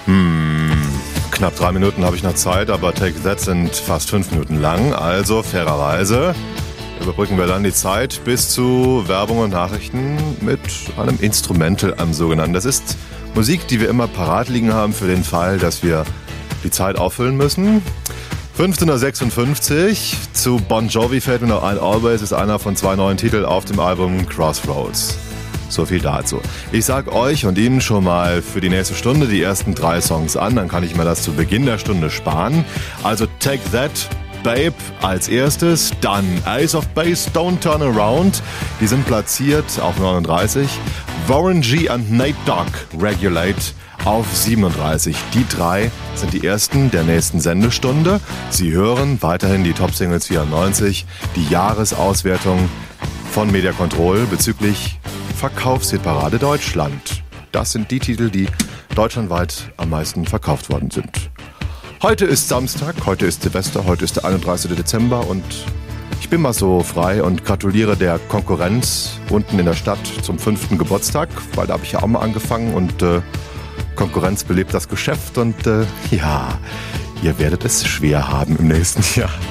Knapp 3 Minuten habe ich noch Zeit, aber Take That sind fast 5 Minuten lang. Also fairerweise überbrücken wir dann die Zeit bis zu Werbung und Nachrichten mit einem Instrumental, einem sogenannten. Das ist Musik, die wir immer parat liegen haben für den Fall, dass wir die Zeit auffüllen müssen. 15:56 zu Bon Jovi fällt mir noch ein. Always ist einer von 2 neuen Titeln auf dem Album Crossroads. So viel dazu. Ich sag euch und Ihnen schon mal für die nächste Stunde die ersten 3 Songs an, dann kann ich mir das zu Beginn der Stunde sparen. Also Take That, Babe als erstes, dann Ace of Base, Don't Turn Around, die sind platziert auf 39. Warren G und Nate Dogg, Regulate auf 37. Die 3 sind die ersten der nächsten Sendestunde. Sie hören weiterhin die Top Singles 94, die Jahresauswertung von Media Control bezüglich Verkaufshitparade Deutschland. Das sind die Titel, die deutschlandweit am meisten verkauft worden sind. Heute ist Samstag, heute ist Silvester, heute ist der 31. Dezember und ich bin mal so frei und gratuliere der Konkurrenz unten in der Stadt zum 5. Geburtstag, weil da habe ich ja auch mal angefangen und Konkurrenz belebt das Geschäft und ja, ihr werdet es schwer haben im nächsten Jahr.